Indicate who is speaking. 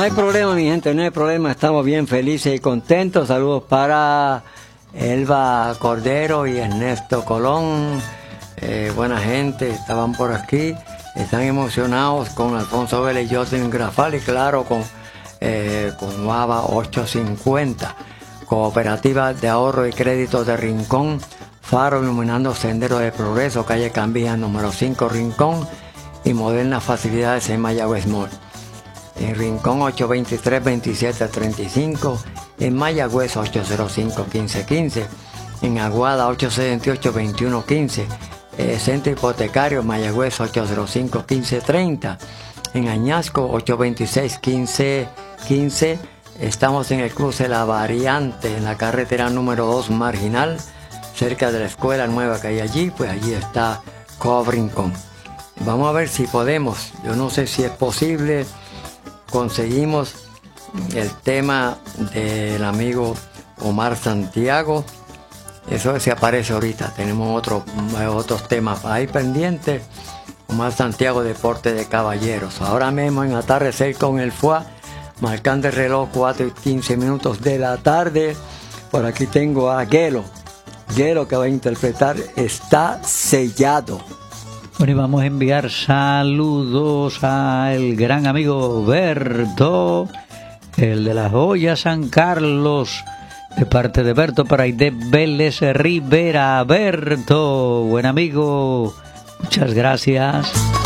Speaker 1: No hay problema, mi gente, no hay problema. Estamos bien felices y contentos. Saludos para Elba Cordero y Ernesto Colón. Buena gente, estaban por aquí. Están emocionados con Alfonso Vélez y Jocelyn Grafal y claro, con UABA 850. Cooperativa de Ahorro y Crédito de Rincón. Faro iluminando Sendero de Progreso, calle Cambija, número 5, Rincón. Y modernas facilidades en Mayagüez Mall. En Rincón 823-2735, en Mayagüez 805-1515, en Aguada 878-2115, Centro Hipotecario Mayagüez 805-1530, en Añasco 826-1515, estamos en el cruce La Variante, en la carretera número 2 Marginal, cerca de la escuela nueva que hay allí, pues allí está Coop Rincón. Vamos a ver si podemos, yo no sé si es posible, conseguimos el tema del amigo Omar Santiago. Eso se aparece ahorita. Tenemos otros temas ahí pendientes. Omar Santiago, Deporte de Caballeros. Ahora mismo en Atardecer con el FUA, marcando el reloj 4:15 de la tarde. Por aquí tengo a Gelo. Gelo que va a interpretar Está Sellado.
Speaker 2: Bueno, y vamos a enviar saludos al gran amigo Berto, el de la joya San Carlos, de parte de Berto para Aide Vélez Rivera. Berto, buen amigo, muchas gracias.